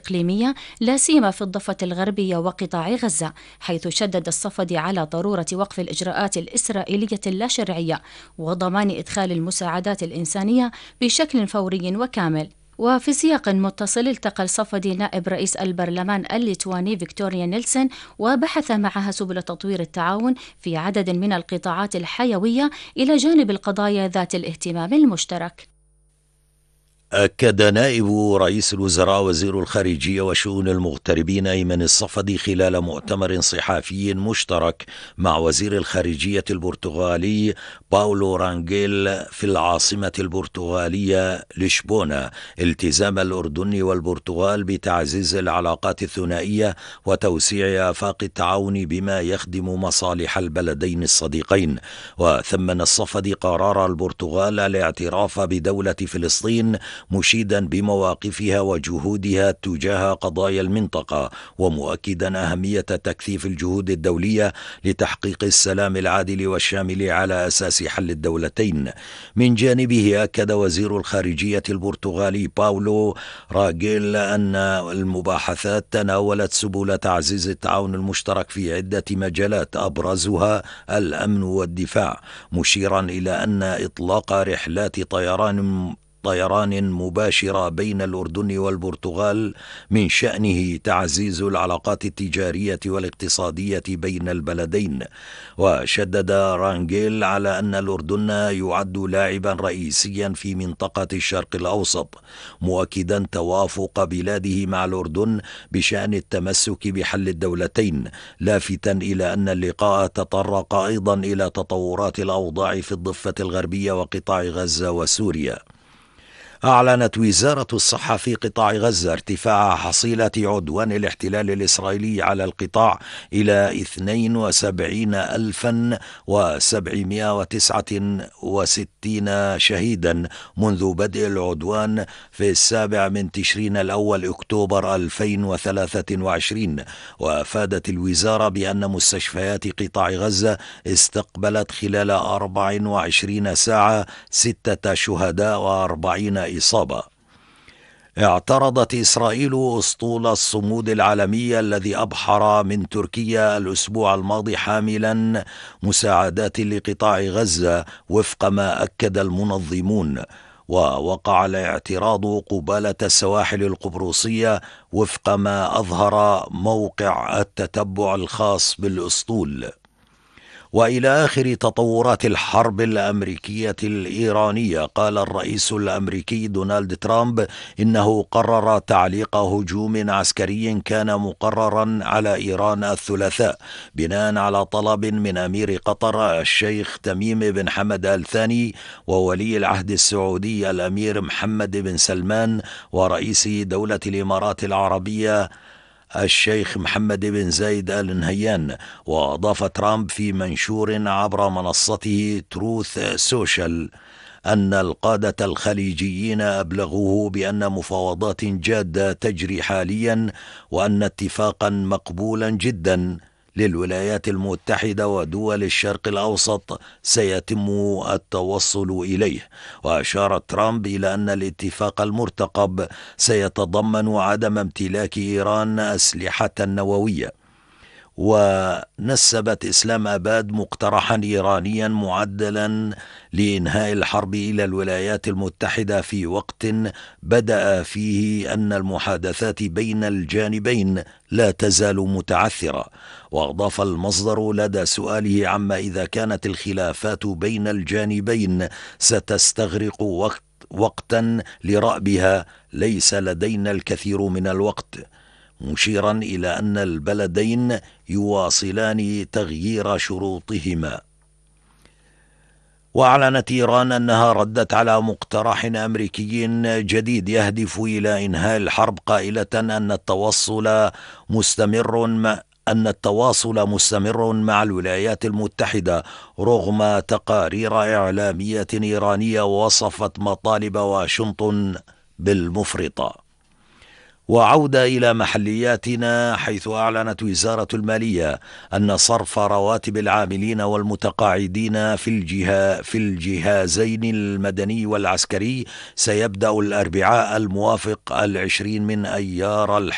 الإقليمية، لا سيما في الضفة الغربية وقطاع غزة، حيث شدد الصفدي على ضرورة وقف الإجراءات الإسرائيلية اللاشرعية وضمان إدخال المساعدات الإنسانية بشكل فوري وكامل. وفي سياق متصل، التقى الصفدي نائب رئيس البرلمان الليتواني فيكتوريا نيلسون وبحث معها سبل تطوير التعاون في عدد من القطاعات الحيوية إلى جانب القضايا ذات الاهتمام المشترك. أكد نائب رئيس الوزراء وزير الخارجية وشؤون المغتربين أيمن الصفدي خلال مؤتمر صحفي مشترك مع وزير الخارجية البرتغالي باولو رانجيل في العاصمة البرتغالية لشبونة التزام الأردن والبرتغال بتعزيز العلاقات الثنائية وتوسيع آفاق التعاون بما يخدم مصالح البلدين الصديقين. وثمن الصفدي قرار البرتغال الاعتراف بدولة فلسطين، مشيدا بمواقفها وجهودها تجاه قضايا المنطقة، ومؤكدا أهمية تكثيف الجهود الدولية لتحقيق السلام العادل والشامل على أساس حل الدولتين. من جانبه أكد وزير الخارجية البرتغالي باولو راغيل أن المباحثات تناولت سبل تعزيز التعاون المشترك في عدة مجالات أبرزها الأمن والدفاع، مشيرا إلى أن إطلاق رحلات طيران مباشرة بين الأردن والبرتغال من شأنه تعزيز العلاقات التجارية والاقتصادية بين البلدين. وشدد رانجيل على أن الأردن يعد لاعبا رئيسيا في منطقة الشرق الأوسط، مؤكدا توافق بلاده مع الأردن بشأن التمسك بحل الدولتين، لافتا إلى أن اللقاء تطرق أيضا إلى تطورات الأوضاع في الضفة الغربية وقطاع غزة وسوريا. أعلنت وزارة الصحة في قطاع غزة ارتفاع حصيلة عدوان الاحتلال الإسرائيلي على القطاع إلى 72,769 شهيدا منذ بدء العدوان في 7 تشرين الأول أكتوبر 2023. وأفادت الوزارة بأن مستشفيات قطاع غزة استقبلت خلال 24 ساعة 6 شهداء و40 إصابة. اعترضت إسرائيل أسطول الصمود العالمي الذي أبحر من تركيا الأسبوع الماضي حاملا مساعدات لقطاع غزة وفق ما أكد المنظمون، ووقع الاعتراض قبالة السواحل القبرصية وفق ما أظهر موقع التتبع الخاص بالأسطول. وإلى آخر تطورات الحرب الأمريكية الإيرانية، قال الرئيس الأمريكي دونالد ترامب إنه قرر تعليق هجوم عسكري كان مقررا على إيران الثلاثاء بناء على طلب من أمير قطر الشيخ تميم بن حمد آل ثاني وولي العهد السعودي الأمير محمد بن سلمان ورئيس دولة الإمارات العربية الشيخ محمد بن زايد آل نهيان. وأضاف ترامب في منشور عبر منصته تروث سوشيال أن القادة الخليجيين أبلغوه بأن مفاوضات جادة تجري حاليا، وأن اتفاقا مقبولا جدا للولايات المتحدة ودول الشرق الأوسط سيتم التوصل إليه. وأشار ترامب إلى أن الاتفاق المرتقب سيتضمن عدم امتلاك إيران أسلحة نووية. ونسبت إسلام آباد مقترحا إيرانيا معدلا لإنهاء الحرب إلى الولايات المتحدة في وقت بدأ فيه أن المحادثات بين الجانبين لا تزال متعثرة. وأضاف المصدر لدى سؤاله عما إذا كانت الخلافات بين الجانبين ستستغرق وقتا لرأبها، ليس لدينا الكثير من الوقت، مشيرا إلى أن البلدين يواصلان تغيير شروطهما. وأعلنت إيران أنها ردت على مقترح أمريكي جديد يهدف إلى إنهاء الحرب، قائلة أن التواصل مستمر مع الولايات المتحدة رغم تقارير إعلامية إيرانية وصفت مطالب واشنطن بالمفرطة. وعودة إلى محلياتنا، حيث أعلنت وزارة المالية أن صرف رواتب العاملين والمتقاعدين في الجهازين المدني والعسكري سيبدأ الأربعاء الموافق 20 من أيار